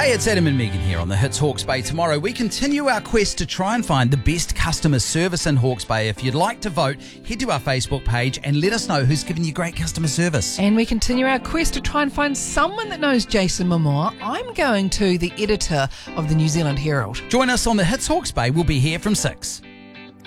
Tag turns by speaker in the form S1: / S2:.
S1: Hey, it's Adam and Megan here on the Hits Hawke's Bay. Tomorrow we continue our quest to try and find the best customer service in Hawke's Bay. If you'd like to vote, head to our Facebook page and let us know who's giving you great customer service.
S2: And we continue our quest to try and find someone that knows Jason Momoa. I'm going to the editor of the New Zealand Herald.
S1: Join us on the Hits Hawke's Bay. We'll be here from 6.